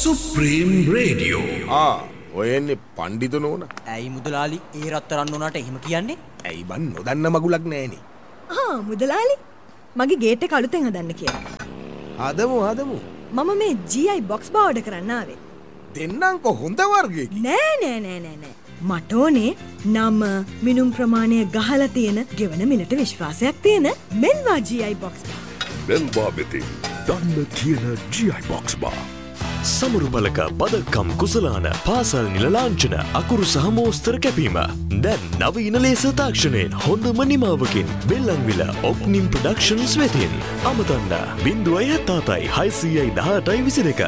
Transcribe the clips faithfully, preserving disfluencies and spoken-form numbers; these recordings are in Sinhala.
Supreme radio. ආ ඔය එන්නේ පණ්ඩිත නෝන. ඇයි මුදලාලි ඒ රත්තරන් උනාට එහෙම කියන්නේ? ඇයි බන් නොදන්න මගුලක් නෑනේ. ආ මුදලාලි මගේ ගේට් එක අලුතෙන් හදන්න කියලා. හදමු හදමු. මම මේ ජී ආයි බොක්ස් බා ඕඩර් කරන්න ආවේ. දෙන්නම්කො හොඳ වර්ගයකින්. නෑ නෑ නෑ නෑ නෑ. මට ඕනේ නම මිනුම් ප්‍රමාණය ගහලා තියෙන ගෙවන මිනට විශ්වාසයක් තියෙන මෙල්වා ජී ආයි බොක්ස් බා. මෙල්වා වෙතින් දන්න කියන ජී ආයි බොක්ස් බා. සමරු බලක බදක්කම් කුසලාන පාසල් නිල ලාංඡන අකුරු සහ මෝස්තර කැපීම. දැන් නවීන ලේස තාක්ෂණයෙන් හොඳම නිමාවකින් බෙල්ලන්විල ඔප්නිම් ප්‍රොඩක්ෂන්ස් වෙතින්. අමතන්න බිංදුවයි හත්තාතයි හයසීයයි දහඅටයි විසිදෙක.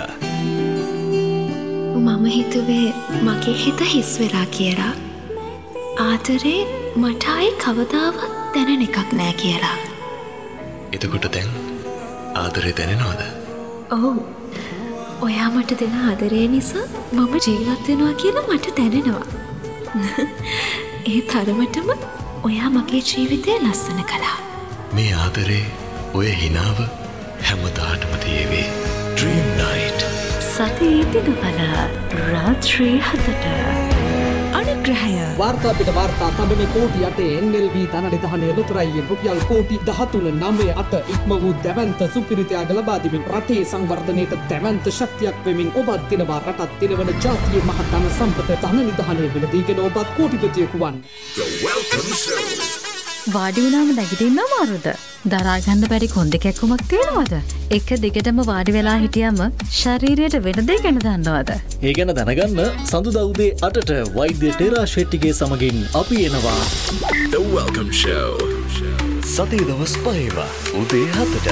මම හිතුවේ මගේ හිත හිස් වෙලා කියලා. ආදරේ මට ආයේ කවදාවත් දැනෙන එකක් නෑ කියලා. එතකොට දැන් ආදරේ දැනෙනවද? ඔව්. ඔයා මට දෙන ආදරය නිසා මම ජීවත් වෙනවා කියලා මට දැනෙනවා. ඒ තරමටම ඔයා මගේ ජීවිතය ලස්සන කළා. මේ ආදරේ ඔය හිනාව හැමදාටම තියේවි. Dream Night. සතියේ දිනවල රාත්‍රී හතට. අනුග්‍රහය. වාර්තා පිට වාර්තා තබන කෝටි අටේ එන් එල් වී ධනනිධානයේ ලොතරැයියෙන් රුපියල් කෝටි දහතුන නවය අට ඉක්ම වූ දැවැන්ත සුපිරිතයාග ලබා දෙමින් රටේ සංවර්ධනයට දැවැන්ත ශක්තියක් වෙමින් ඔබත් දිනවා රටත් දිනවන ජාතියේ මහත් ධන සම්පත ධනනිධානයේ වෙලදීගෙන ඔබත් කෝටිපතියෙකු වන්. The Welcome Show. වාඩි වුණාම නැගිටින්න අමාරුද? දරා ගන්න බැරි කොන්ද කැක්කුමක් තියෙනවද? එක දිගටම වාඩි වෙලා හිටියම ශරීරයට වෙන දේ ගැන දන්නවද? ඒ ගැන දැනගන්න සඳුදා උදේ අටට වෛද්‍ය ටෙරා ෂෙට්ටිගේ සමගින් අපි එනවා. The Welcome Show. සතිය දවස් පහේම උදේ හතට.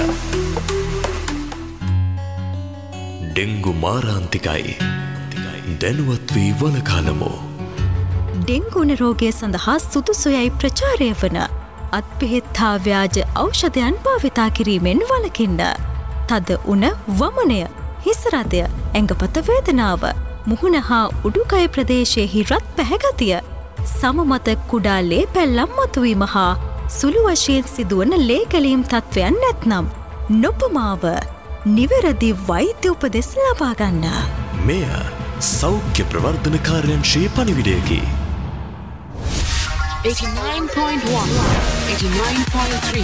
ඩෙංගු මාරාන්තිකයි. දැනුවත් වී වළකාලමු. ඩෙංගුන රෝගය සඳහා සුදුසුයයි ප්‍රචාරය වන අත්පෙහෙත් හා ව්‍යාජ ඖෂධයන් භාවිතා කිරීමෙන් වළකින්න. තද උණ වමනය, හිසරදය, ඇඟපත වේදනාව, මුහුණ හා උඩුකය ප්‍රදේශයෙහි රත් පැහැගතිය, සමමත කුඩා ලේ පැල්ලම් මතුවීම හා සුළු වශයෙන් සිදුවන ලේ ගැලීම් තත්ත්වයන් නැත්නම් නොපමාව නිවැරදි වෛද්‍ය උපදෙස් ලබා ගන්න. මෙය සෞඛ්‍ය ප්‍රවර්ධන කාර්යංශයේ පණිවිඩයකි. eighty-nine point one, eighty-nine point three